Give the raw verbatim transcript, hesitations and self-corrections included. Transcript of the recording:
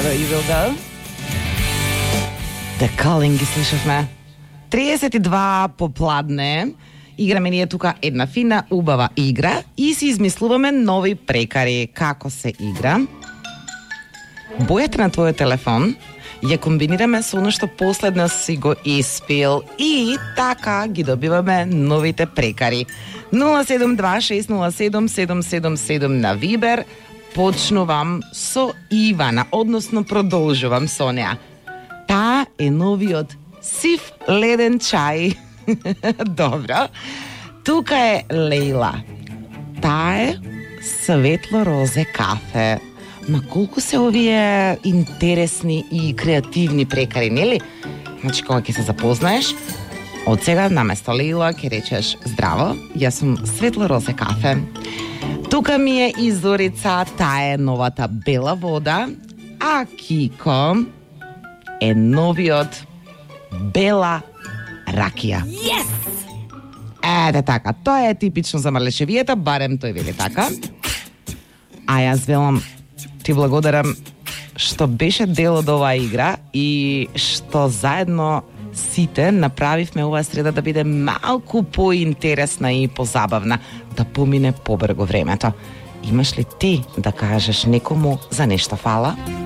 Wherever You Will Go. The Calling ги слушавме. триесет и два попладне. Играме ние тука една фина, убава игра и си измислуваме нови прекари. Како се игра? Бојата на твојот телефон ја комбинираме со оно што последно си го испил и така ги добиваме новите прекари. нула седум два шест нула седум седум седум седум на Вибер. Почнувам со Ивана, односно продолжувам со неа. Таа е новиот сив леден чај. Добро. Тука е Лейла. Таа е светло розе кафе. Ма колку се овие интересни и креативни прекари, нели? Значи, кога ќе се запознаеш, од сега наместо Лейла ќе речеш здраво, јас сум светло розе кафе. Тука ми е и Зорица, таа е новата бела вода, а Кико е новиот бела ракија. Yes! Ете така, тоа е типично за марлешевијата, барем тој вели така. А јас велам, ти благодарам што беше дел од оваа игра и што заедно сите направивме оваа среда да биде малку поинтересна и позабавна, да помине побрзо времето. Имаш ли ти да кажеш некому за нешто фала?